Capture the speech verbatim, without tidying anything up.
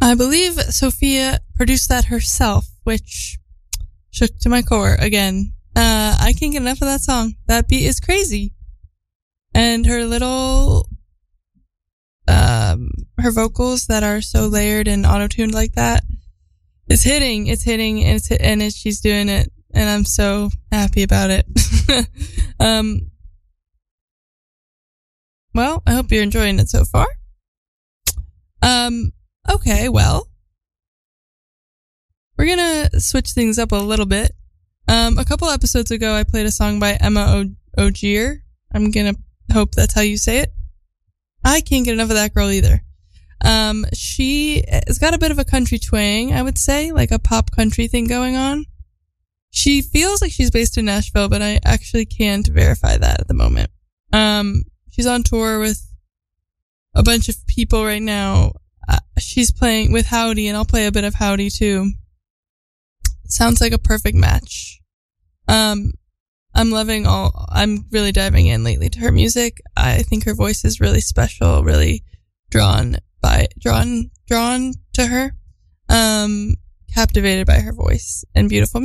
I believe Sophia produced that herself, which shook to my core again. Uh, I can't get enough of that song. That beat is crazy. And her little, um, her vocals that are so layered and auto-tuned like that, it's hitting, it's hitting, and it's, and it's, she's doing it. And I'm so happy about it. um, well, I hope you're enjoying it so far. Um, okay, well, we're gonna switch things up a little bit. Um, a couple episodes ago, I played a song by Emma o- Ogier. I'm gonna hope that's how you say it. I can't get enough of that girl either. Um, she has got a bit of a country twang, I would say, like a pop country thing going on. She feels like she's based in Nashville, but I actually can't verify that at the moment. Um, she's on tour with a bunch of people right now. Uh, she's playing with Howdy, and I'll play a bit of Howdy too. Sounds like a perfect match. Um, I'm loving all, I'm really diving in lately to her music. I think her voice is really special, really drawn by, drawn, drawn to her. Um, captivated by her voice and beautiful music.